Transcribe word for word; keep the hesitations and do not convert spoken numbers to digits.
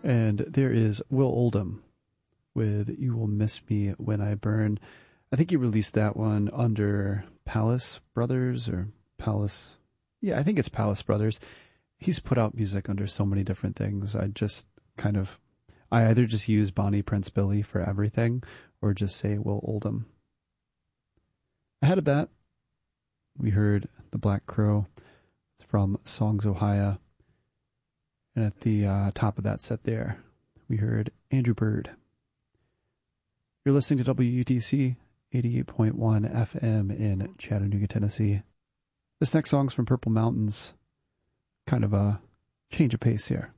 And there is Will Oldham with You Will Miss Me When I Burn. I think he released that one under Palace Brothers or Palace. Yeah, I think it's Palace Brothers. He's put out music under so many different things. I just kind of, I either just use Bonnie Prince Billy for everything or just say Will Oldham. Ahead of that, we heard The Black Crow from Songs Ohio. And at the uh, top of that set there, we heard Andrew Bird. You're listening to W U T C eighty-eight point one F M in Chattanooga, Tennessee. This next song's from Purple Mountains. Kind of a change of pace here.